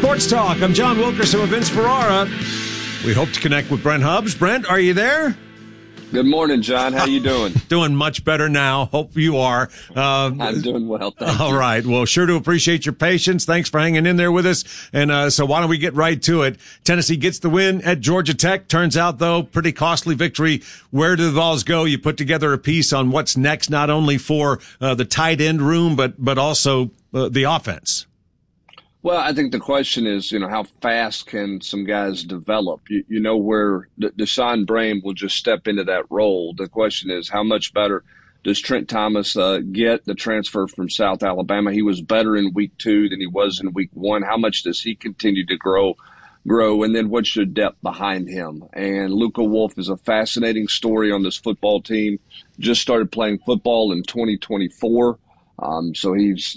Sports Talk. I'm John Wilkerson with Vince Ferrara. We hope to connect with Brent Hubbs. Brent, are you there? Good morning, John. How you doing? Doing much better now. Hope you are. I'm doing well, thank you. All right. Well, sure to appreciate your patience. Thanks for hanging in there with us. And so why don't we get right to it? Tennessee gets the win at Georgia Tech. Turns out, though, pretty costly victory. Where do the Vols go? You put together a piece on what's next, not only for the tight end room, but also the offense. Well, I think the question is, how fast can some guys develop? You know where Deshaun Brame will just step into that role. The question is, how much better does Trent Thomas get, the transfer from South Alabama? He was better in week 2 than he was in week 1. How much does he continue to grow? And then what's your depth behind him? And Luka Wolf is a fascinating story on this football team. Just started playing football in 2024. So he's,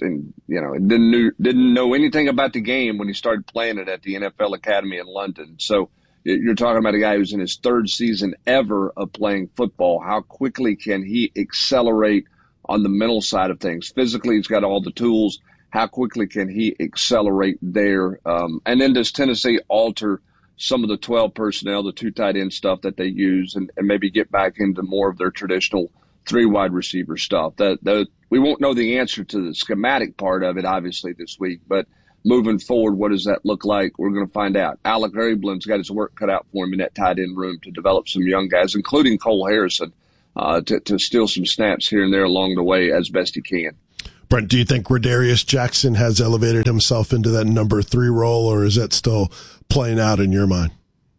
didn't know anything about the game when he started playing it at the NFL Academy in London. So you're talking about a guy who's in his 3rd season ever of playing football. How quickly can he accelerate on the mental side of things? Physically, he's got all the tools. How quickly can he accelerate there? And then does Tennessee alter some of the 12 personnel, the 2 tight end stuff that they use, and maybe get back into more of their traditional 3 wide receiver stuff? We won't know the answer to the schematic part of it, obviously, this week. But moving forward, what does that look like? We're going to find out. Alec Hariblin's got his work cut out for him in that tight end room to develop some young guys, including Cole Harrison, to steal some snaps here and there along the way as best he can. Brent, do you think Rodarius Jackson has elevated himself into that number 3 role, or is that still playing out in your mind?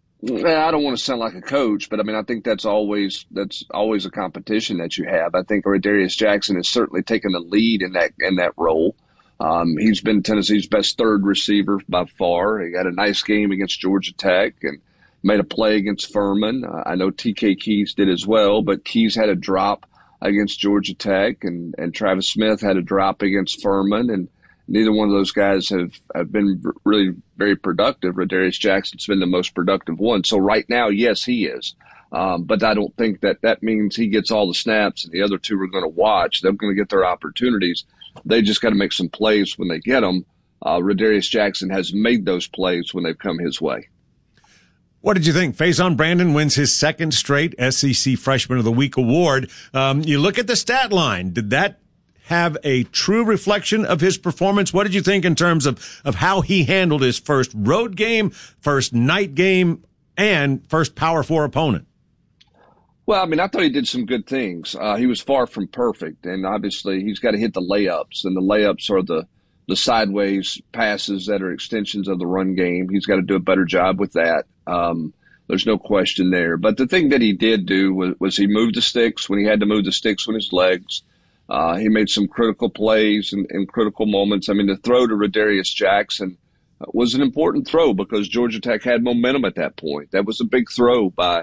I don't want to sound like a coach, but I think that's always a competition that you have. I think Rodarius Jackson has certainly taken the lead in that role. He's been Tennessee's best 3rd receiver by far. He had a nice game against Georgia Tech and made a play against Furman. I know TK Keys did as well, but Keys had a drop against Georgia Tech, and Travis Smith had a drop against Furman, and neither one of those guys have been really very productive. Rodarius Jackson's been the most productive one. So right now, yes, he is. But I don't think that means he gets all the snaps and the other 2 are going to watch. They're going to get their opportunities. They just got to make some plays when they get them. Rodarius Jackson has made those plays when they've come his way. What did you think? Faison Brandon wins his 2nd straight SEC Freshman of the Week award. You look at the stat line. Did that have a true reflection of his performance? What did you think in terms of how he handled his first road game, first night game, and first Power 4 opponent? Well, I thought he did some good things. He was far from perfect, and obviously he's got to hit the layups, and the layups are the sideways passes that are extensions of the run game. He's got to do a better job with that. There's no question there. But the thing that he did do was he moved the sticks when he had to move the sticks with his legs. He made some critical plays in critical moments. The throw to Rodarius Jackson was an important throw because Georgia Tech had momentum at that point. That was a big throw by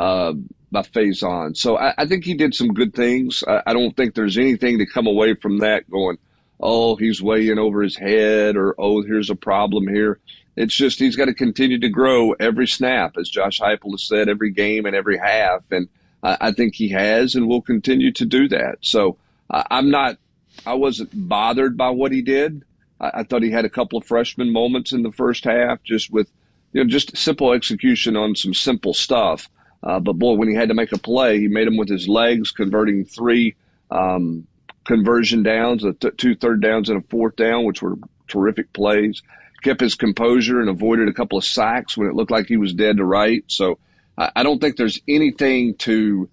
Faison. So I think he did some good things. I don't think there's anything to come away from that going, oh, he's way in over his head, or, oh, here's a problem here. It's just he's got to continue to grow every snap, as Josh Heupel has said, every game and every half. And I think he has and will continue to do that. So I wasn't bothered by what he did. I thought he had a couple of freshman moments in the first half, just with, just simple execution on some simple stuff. But boy, when he had to make a play, he made them with his legs, converting 3 conversion downs, 2 third downs and a 4th down, which were terrific plays. Kept his composure and avoided a couple of sacks when it looked like he was dead to right. So I don't think there's anything to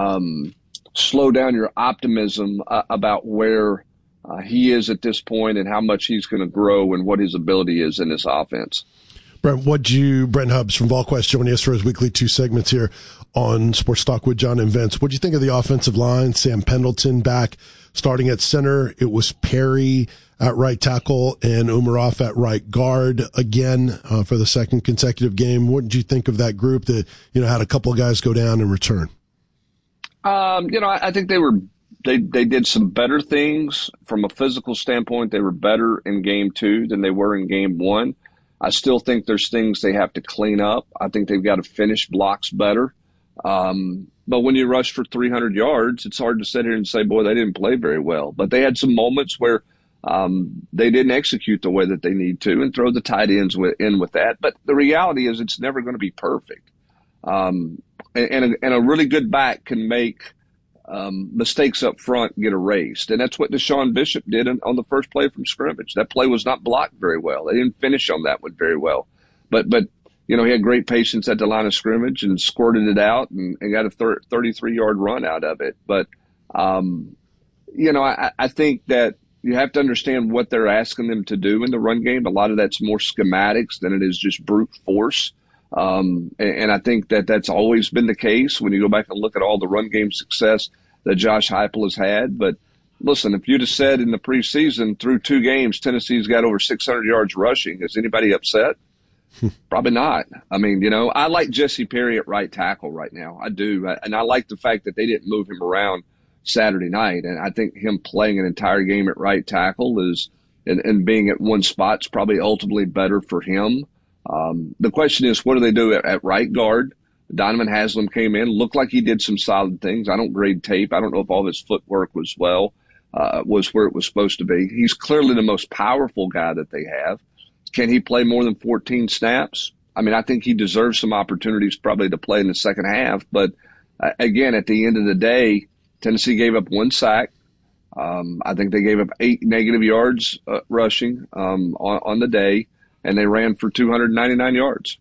slow down your optimism about where he is at this point and how much he's going to grow and what his ability is in this offense. Brent Hubbs from VolQuest joining us for his weekly 2 segments here on Sports Talk with John and Vince. What do you think of the offensive line? Sam Pendleton back starting at center. It was Perry at right tackle and Umarov at right guard again for the 2nd consecutive game. What did you think of that group that had a couple of guys go down and return? I think they did some better things from a physical standpoint. They were better in game 2 than they were in game 1. I still think there's things they have to clean up. I think they've got to finish blocks better. But when you rush for 300 yards, it's hard to sit here and say, boy, they didn't play very well. But they had some moments where they didn't execute the way that they need to and throw the tight ends in with that. But the reality is it's never going to be perfect. And a really good back can make mistakes up front get erased. And that's what Deshaun Bishop did on the first play from scrimmage. That play was not blocked very well. They didn't finish on that one very well. But he had great patience at the line of scrimmage and squirted it out and got a 33-yard run out of it. But, I think that you have to understand what they're asking them to do in the run game. A lot of that's more schematics than it is just brute force. And I think that that's always been the case when you go back and look at all the run game success that Josh Heupel has had. But listen, if you'd have said in the preseason through 2 games, Tennessee's got over 600 yards rushing, is anybody upset? Probably not. I mean, I like Jesse Perry at right tackle right now. I do. And I like the fact that they didn't move him around Saturday night. And I think him playing an entire game at right tackle and being at one spot is probably ultimately better for him. The question is, what do they do at right guard? Donovan Haslam came in, looked like he did some solid things. I don't grade tape. I don't know if all of his footwork was where it was supposed to be. He's clearly the most powerful guy that they have. Can he play more than 14 snaps? I mean, I think he deserves some opportunities probably to play in the second half. But again, at the end of the day, Tennessee gave up 1 sack. I think they gave up 8 negative yards rushing on the day, and they ran for 299 yards.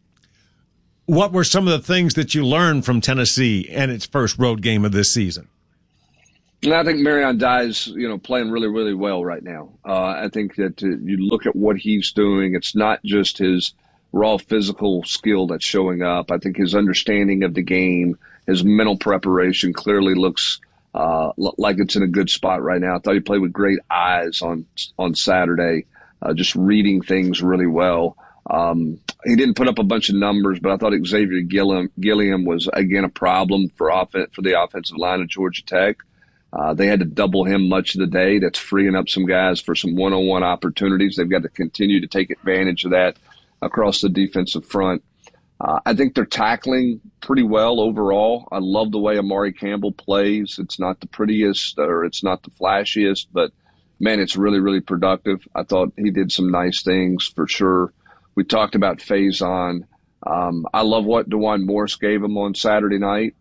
What were some of the things that you learned from Tennessee and its first road game of this season? And I think Marion Dye's, playing really, really well right now. I think that you look at what he's doing, it's not just his raw physical skill that's showing up. I think his understanding of the game, his mental preparation clearly looks like it's in a good spot right now. I thought he played with great eyes on Saturday, just reading things really well. He didn't put up a bunch of numbers, but I thought Xavier Gilliam was, again, a problem for the offensive line of Georgia Tech. They had to double him much of the day. That's freeing up some guys for some one-on-one opportunities. They've got to continue to take advantage of that across the defensive front. I think they're tackling pretty well overall. I love the way Amari Campbell plays. It's not the prettiest or it's not the flashiest, but, man, it's really, really productive. I thought he did some nice things for sure. We talked about Faison. I love what DeJuan Morris gave him on Saturday night.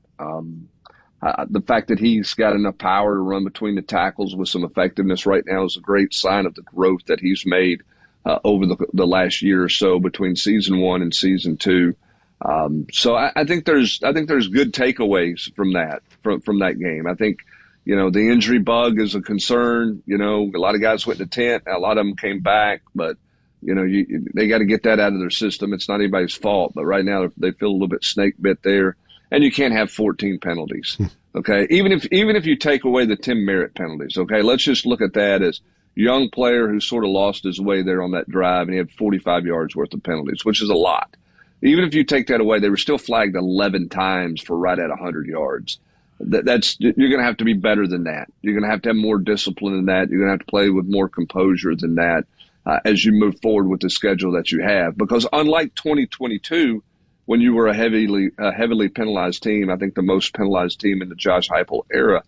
The fact that he's got enough power to run between the tackles with some effectiveness right now is a great sign of the growth that he's made over the last year or so between season 1 and season 2. So I think there's good takeaways from that game. I think, the injury bug is a concern. A lot of guys went in the tent. A lot of them came back, but they got to get that out of their system. It's not anybody's fault, but right now they feel a little bit snake bit there. And you can't have 14 penalties, okay? Even if you take away the Tim Merritt penalties, okay? Let's just look at that as young player who sort of lost his way there on that drive, and he had 45 yards worth of penalties, which is a lot. Even if you take that away, they were still flagged 11 times for right at 100 yards. You're going to have to be better than that. You're going to have more discipline than that. You're going to have to play with more composure than that as you move forward with the schedule that you have. Because unlike 2022, when you were a heavily penalized team, I think the most penalized team in the Josh Heupel era,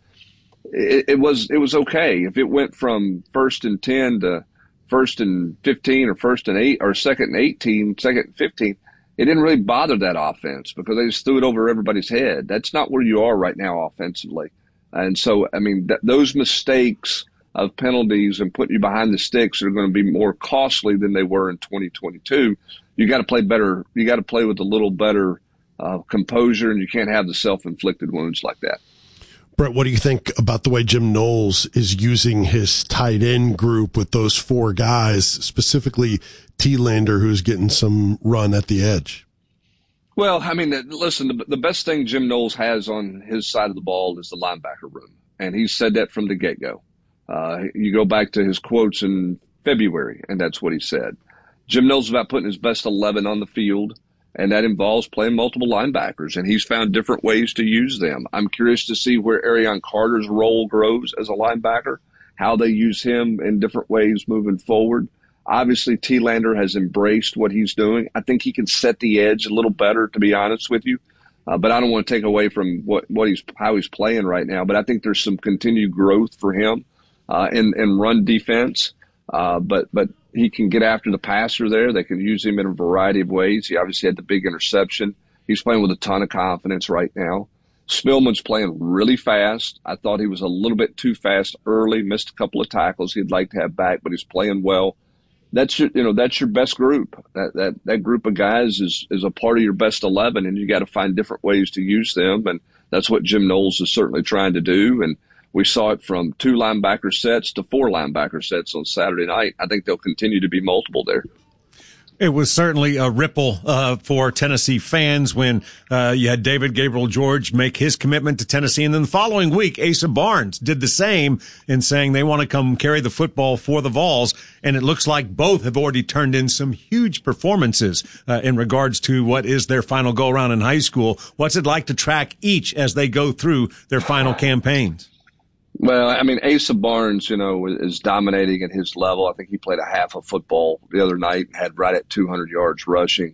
it was okay. If it went from 1st and 10 to 1st and 15 or 1st and 8 or 2nd and 18, 2nd and 15, it didn't really bother that offense because they just threw it over everybody's head. That's not where you are right now offensively. And so, I mean, those mistakes of penalties and putting you behind the sticks are going to be more costly than they were in 2022. You got to play better. You got to play with a little better composure, and you can't have the self-inflicted wounds like that. Brett, what do you think about the way Jim Knowles is using his tight end group with those 4 guys, specifically Thielander, who's getting some run at the edge? Well, I mean, listen, the best thing Jim Knowles has on his side of the ball is the linebacker room, and he said that from the get-go. You go back to his quotes in February, and that's what he said. Jim Knowles is about putting his best 11 on the field, and that involves playing multiple linebackers, and he's found different ways to use them. I'm curious to see where Arion Carter's role grows as a linebacker, how they use him in different ways moving forward. Obviously, Thielander has embraced what he's doing. I think he can set the edge a little better, to be honest with you. But I don't want to take away from how he's playing right now. But I think there's some continued growth for him. in run defense. But he can get after the passer there. They can use him in a variety of ways. He obviously had the big interception. He's playing with a ton of confidence right now. Spillman's playing really fast. I thought he was a little bit too fast early, missed a couple of tackles he'd like to have back, but he's playing well. That's your best group. That group of guys is a part of your best 11, and you got to find different ways to use them. And that's what Jim Knowles is certainly trying to do. And we saw it from 2 linebacker sets to 4 linebacker sets on Saturday night. I think there'll continue to be multiple there. It was certainly a ripple for Tennessee fans when you had David Gabriel-George make his commitment to Tennessee. And then the following week, Asa Barnes did the same in saying they want to come carry the football for the Vols. And it looks like both have already turned in some huge performances in regards to what is their final go-around in high school. What's it like to track each as they go through their final campaigns? Well, I mean, Asa Barnes, is dominating at his level. I think he played a half of football the other night and had right at 200 yards rushing.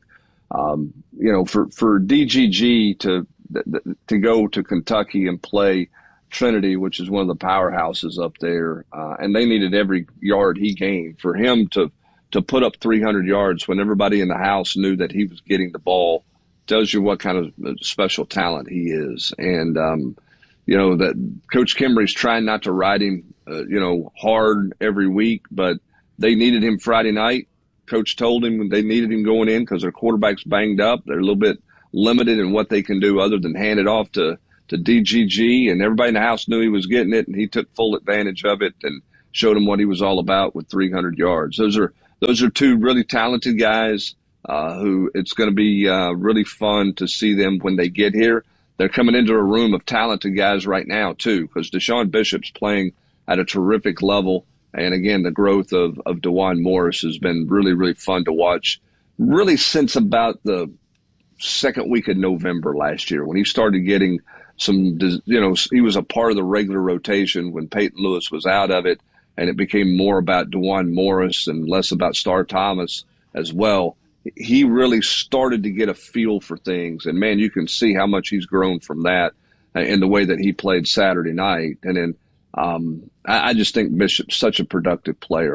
For DGG to go to Kentucky and play Trinity, which is one of the powerhouses up there, and they needed every yard he gained. For him to put up 300 yards when everybody in the house knew that he was getting the ball tells you what kind of special talent he is. And, that Coach Kimbrey's trying not to ride him, hard every week, but they needed him Friday night. Coach told him they needed him going in because their quarterback's banged up. They're a little bit limited in what they can do other than hand it off to DGG, and everybody in the house knew he was getting it, and he took full advantage of it and showed him what he was all about with 300 yards. Those are 2 really talented guys who it's going to be really fun to see them when they get here. They're coming into a room of talented guys right now, too, because Deshaun Bishop's playing at a terrific level. And, again, the growth of DeJuan Morris has been really, really fun to watch, really since about the second week of November last year when he started getting some, he was a part of the regular rotation when Peyton Lewis was out of it, and it became more about DeJuan Morris and less about Star Thomas as well. He really started to get a feel for things. And, man, you can see how much he's grown from that in the way that he played Saturday night. And then I just think Bishop's such a productive player.